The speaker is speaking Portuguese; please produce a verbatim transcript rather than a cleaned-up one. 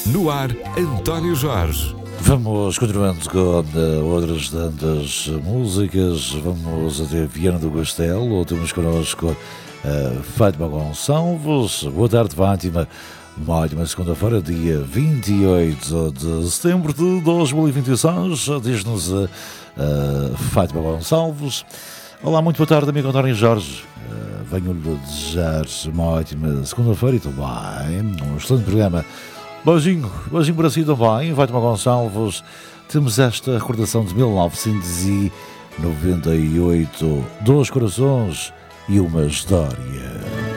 No ar, António Jorge. Vamos continuando com uh, outras tantas músicas. Vamos até Viana do Castelo. Temos connosco uh, Fátima Gonçalves. Boa tarde, Fátima. Uma ótima segunda-feira, dia vinte e oito de setembro de dois mil e vinte e seis. Diz-nos uh, uh, Fátima Gonçalves. Olá, muito boa tarde, amigo António Jorge. Uh, Venho-lhe desejar uma ótima segunda-feira e também um excelente programa. Beijinho, beijinho para si também, Fátima Gonçalves. Temos esta recordação de mil novecentos e noventa e oito, Dois Corações e uma História.